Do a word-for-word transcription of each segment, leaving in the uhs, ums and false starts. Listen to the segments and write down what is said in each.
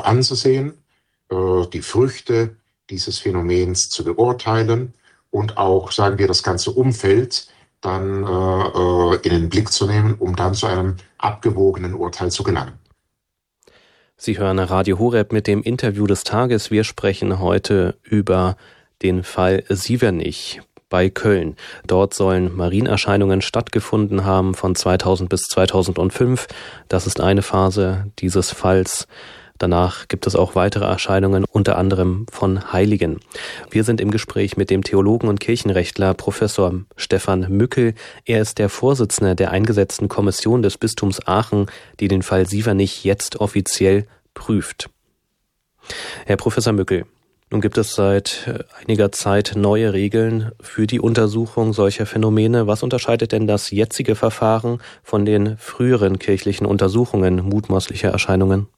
anzusehen, äh, die Früchte dieses Phänomens zu beurteilen und auch, sagen wir, das ganze Umfeld dann äh, in den Blick zu nehmen, um dann zu einem abgewogenen Urteil zu gelangen. Sie hören Radio Horeb mit dem Interview des Tages. Wir sprechen heute über den Fall Sievernich bei Köln. Dort sollen Marienerscheinungen stattgefunden haben von zweitausend bis zweitausendfünf. Das ist eine Phase dieses Falls. Danach gibt es auch weitere Erscheinungen, unter anderem von Heiligen. Wir sind im Gespräch mit dem Theologen und Kirchenrechtler Professor Stefan Mückel. Er ist der Vorsitzende der eingesetzten Kommission des Bistums Aachen, die den Fall Sievernich jetzt offiziell prüft. Herr Professor Mückel, nun gibt es seit einiger Zeit neue Regeln für die Untersuchung solcher Phänomene. Was unterscheidet denn das jetzige Verfahren von den früheren kirchlichen Untersuchungen mutmaßlicher Erscheinungen?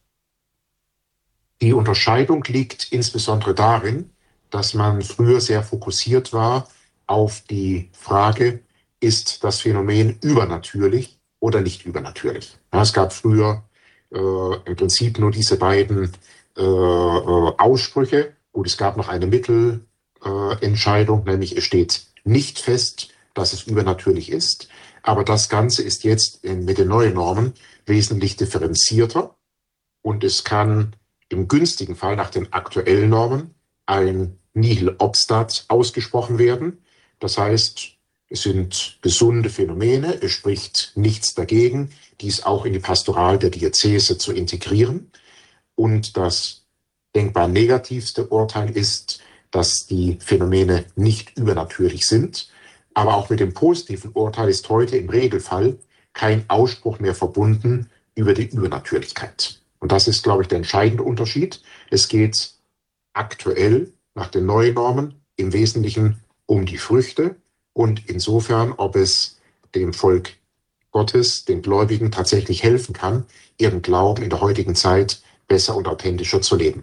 Die Unterscheidung liegt insbesondere darin, dass man früher sehr fokussiert war auf die Frage, ist das Phänomen übernatürlich oder nicht übernatürlich? Ja, es gab früher äh, im Prinzip nur diese beiden äh, Aussprüche. Gut, es gab noch eine Mittelentscheidung, äh, nämlich es steht nicht fest, dass es übernatürlich ist. Aber das Ganze ist jetzt in, mit den neuen Normen wesentlich differenzierter und es kann im günstigen Fall nach den aktuellen Normen ein Nihil obstat ausgesprochen werden. Das heißt, es sind gesunde Phänomene, es spricht nichts dagegen, dies auch in die Pastoral der Diözese zu integrieren. Und das denkbar negativste Urteil ist, dass die Phänomene nicht übernatürlich sind. Aber auch mit dem positiven Urteil ist heute im Regelfall kein Ausspruch mehr verbunden über die Übernatürlichkeit. Und das ist, glaube ich, der entscheidende Unterschied. Es geht aktuell nach den neuen Normen im Wesentlichen um die Früchte und insofern, ob es dem Volk Gottes, den Gläubigen, tatsächlich helfen kann, ihren Glauben in der heutigen Zeit besser und authentischer zu leben.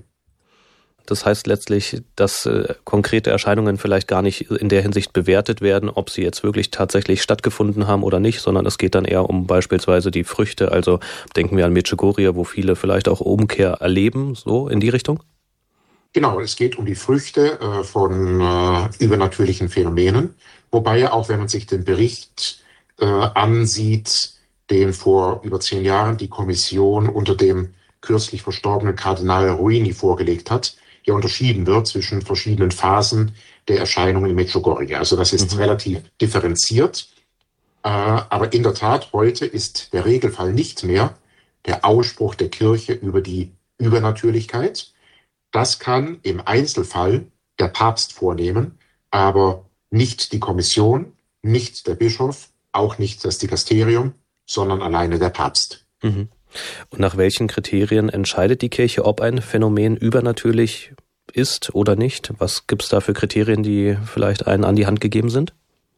Das heißt letztlich, dass äh, konkrete Erscheinungen vielleicht gar nicht in der Hinsicht bewertet werden, ob sie jetzt wirklich tatsächlich stattgefunden haben oder nicht, sondern es geht dann eher um beispielsweise die Früchte. Also denken wir an Medjugorje, wo viele vielleicht auch Umkehr erleben, so in die Richtung? Genau, es geht um die Früchte äh, von äh, übernatürlichen Phänomenen, wobei ja auch, wenn man sich den Bericht äh, ansieht, den vor über zehn Jahren die Kommission unter dem kürzlich verstorbenen Kardinal Ruini vorgelegt hat, hier unterschieden wird zwischen verschiedenen Phasen der Erscheinungen in Medjugorje. Also das ist mhm. relativ differenziert. Äh, aber in der Tat, heute ist der Regelfall nicht mehr der Ausspruch der Kirche über die Übernatürlichkeit. Das kann im Einzelfall der Papst vornehmen, aber nicht die Kommission, nicht der Bischof, auch nicht das Dikasterium, sondern alleine der Papst. Mhm. Und nach welchen Kriterien entscheidet die Kirche, ob ein Phänomen übernatürlich ist oder nicht? Was gibt es da für Kriterien, die vielleicht einen an die Hand gegeben sind?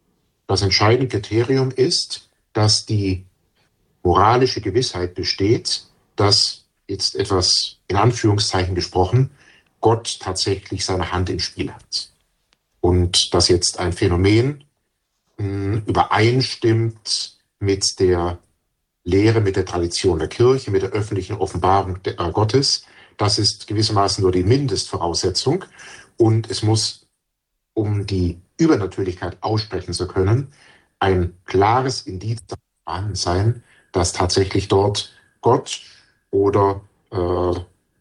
Das entscheidende Kriterium ist, dass die moralische Gewissheit besteht, dass jetzt etwas in Anführungszeichen gesprochen, Gott tatsächlich seine Hand im Spiel hat. Und dass jetzt ein Phänomen mh, übereinstimmt mit der Lehre, mit der Tradition der Kirche, mit der öffentlichen Offenbarung der, äh, Gottes. Das ist gewissermaßen nur die Mindestvoraussetzung. Und es muss, um die Übernatürlichkeit aussprechen zu können, ein klares Indiz vorhanden sein, dass tatsächlich dort Gott oder äh,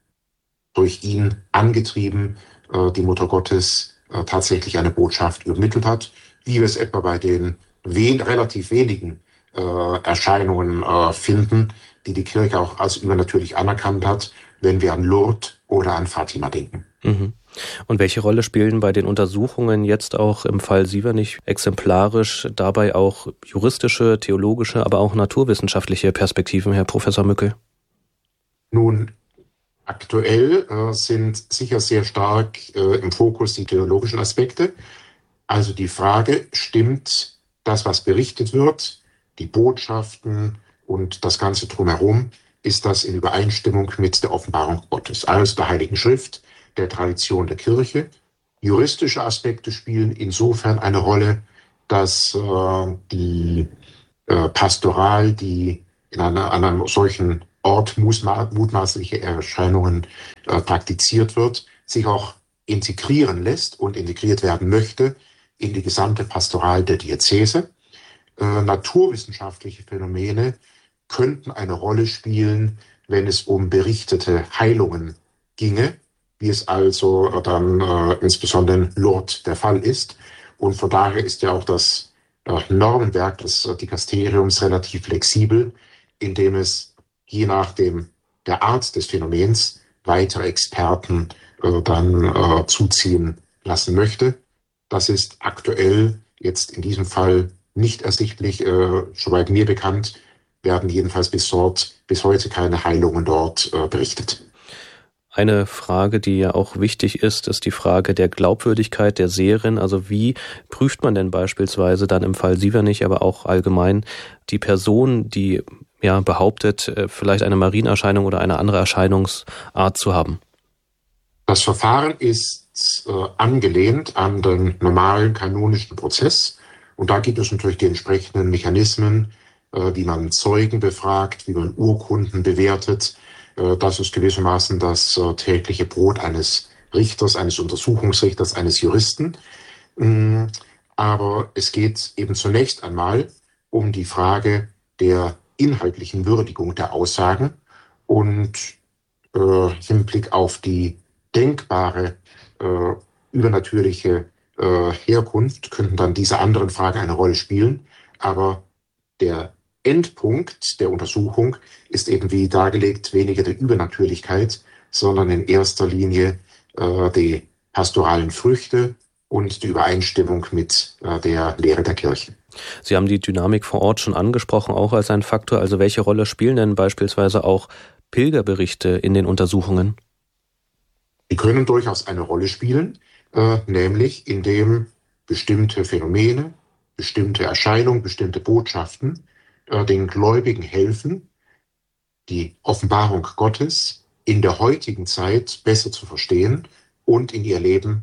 durch ihn angetrieben äh, die Mutter Gottes äh, tatsächlich eine Botschaft übermittelt hat, wie wir es etwa bei den wen, relativ wenigen Äh, Erscheinungen äh, finden, die die Kirche auch als übernatürlich anerkannt hat, wenn wir an Lourdes oder an Fatima denken. Mhm. Und welche Rolle spielen bei den Untersuchungen jetzt auch im Fall Sievernich exemplarisch dabei auch juristische, theologische, aber auch naturwissenschaftliche Perspektiven, Herr Professor Mückel? Nun, aktuell äh, sind sicher sehr stark äh, im Fokus die theologischen Aspekte. Also die Frage, stimmt das, was berichtet wird, die Botschaften und das Ganze drumherum, ist das in Übereinstimmung mit der Offenbarung Gottes, also der Heiligen Schrift, der Tradition der Kirche. Juristische Aspekte spielen insofern eine Rolle, dass äh, die äh, Pastoral, die in einer, an einem solchen Ort mutmaßliche Erscheinungen äh, praktiziert wird, sich auch integrieren lässt und integriert werden möchte in die gesamte Pastoral der Diözese. Äh, naturwissenschaftliche Phänomene könnten eine Rolle spielen, wenn es um berichtete Heilungen ginge, wie es also dann äh, insbesondere in Lourdes der Fall ist. Und von daher ist ja auch das äh, Normenwerk des äh, Dikasteriums relativ flexibel, indem es je nach dem, der Art des Phänomens weitere Experten äh, dann äh, zuziehen lassen möchte. Das ist aktuell jetzt in diesem Fall nicht ersichtlich, äh, soweit mir bekannt, werden jedenfalls bis dort, bis heute keine Heilungen dort äh, berichtet. Eine Frage, die ja auch wichtig ist, ist die Frage der Glaubwürdigkeit der Seherin. Also wie prüft man denn beispielsweise dann im Fall Sievernich, aber auch allgemein die Person, die ja behauptet, vielleicht eine Marienerscheinung oder eine andere Erscheinungsart zu haben? Das Verfahren ist äh, angelehnt an den normalen kanonischen Prozess. Und da gibt es natürlich die entsprechenden Mechanismen, äh, wie man Zeugen befragt, wie man Urkunden bewertet. Äh, das ist gewissermaßen das äh, tägliche Brot eines Richters, eines Untersuchungsrichters, eines Juristen. Mm, aber es geht eben zunächst einmal um die Frage der inhaltlichen Würdigung der Aussagen und äh, Hinblick auf die denkbare äh, übernatürliche äh, Herkunft könnten dann diese anderen Fragen eine Rolle spielen. Aber der Endpunkt der Untersuchung ist eben wie dargelegt weniger die Übernatürlichkeit, sondern in erster Linie äh, die pastoralen Früchte und die Übereinstimmung mit äh, der Lehre der Kirche. Sie haben die Dynamik vor Ort schon angesprochen, auch als ein Faktor. Also welche Rolle spielen denn beispielsweise auch Pilgerberichte in den Untersuchungen? Die können durchaus eine Rolle spielen, äh, nämlich indem bestimmte Phänomene, bestimmte Erscheinungen, bestimmte Botschaften äh, den Gläubigen helfen, die Offenbarung Gottes in der heutigen Zeit besser zu verstehen und in ihr Leben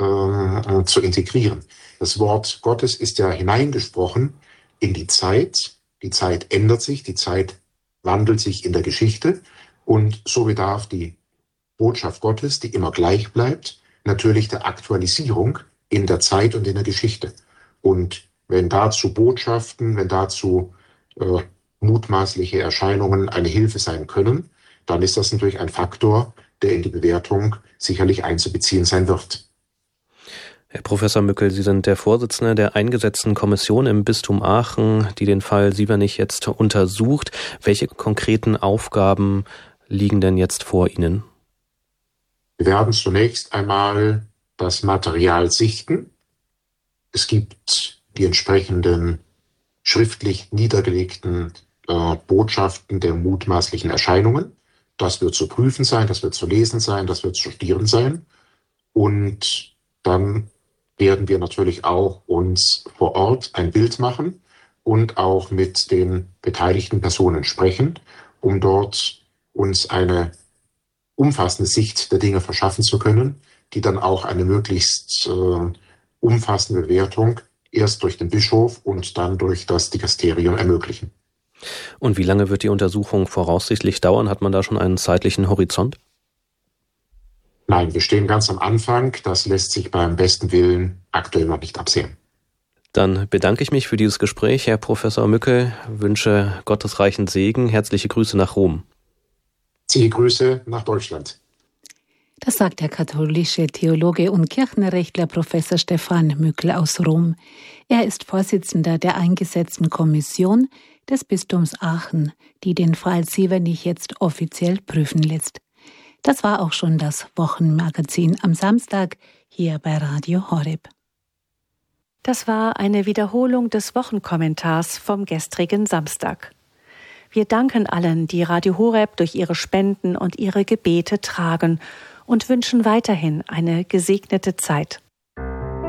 äh, zu integrieren. Das Wort Gottes ist ja hineingesprochen in die Zeit. Die Zeit ändert sich, die Zeit wandelt sich in der Geschichte und so bedarf die Botschaft Gottes, die immer gleich bleibt, natürlich der Aktualisierung in der Zeit und in der Geschichte. Und wenn dazu Botschaften, wenn dazu äh, mutmaßliche Erscheinungen eine Hilfe sein können, dann ist das natürlich ein Faktor, der in die Bewertung sicherlich einzubeziehen sein wird. Herr Professor Mückel, Sie sind der Vorsitzende der eingesetzten Kommission im Bistum Aachen, die den Fall Sievernich jetzt untersucht. Welche konkreten Aufgaben liegen denn jetzt vor Ihnen? Wir werden zunächst einmal das Material sichten. Es gibt die entsprechenden schriftlich niedergelegten äh, Botschaften der mutmaßlichen Erscheinungen. Das wird zu prüfen sein, das wird zu lesen sein, das wird zu studieren sein. Und dann werden wir natürlich auch uns vor Ort ein Bild machen und auch mit den beteiligten Personen sprechen, um dort uns eine umfassende Sicht der Dinge verschaffen zu können, die dann auch eine möglichst äh, umfassende Bewertung erst durch den Bischof und dann durch das Dikasterium ermöglichen. Und wie lange wird die Untersuchung voraussichtlich dauern? Hat man da schon einen zeitlichen Horizont? Nein, wir stehen ganz am Anfang. Das lässt sich beim besten Willen aktuell noch nicht absehen. Dann bedanke ich mich für dieses Gespräch, Herr Professor Mückel, wünsche gottesreichen Segen. Herzliche Grüße nach Rom. Herzliche Grüße nach Deutschland. Das sagt der katholische Theologe und Kirchenrechtler Professor Stefan Mückel aus Rom. Er ist Vorsitzender der eingesetzten Kommission des Bistums Aachen, die den Fall Sievernich jetzt offiziell prüfen lässt. Das war auch schon das Wochenmagazin am Samstag hier bei Radio Horeb. Das war eine Wiederholung des Wochenkommentars vom gestrigen Samstag. Wir danken allen, die Radio Horeb durch ihre Spenden und ihre Gebete tragen und wünschen weiterhin eine gesegnete Zeit.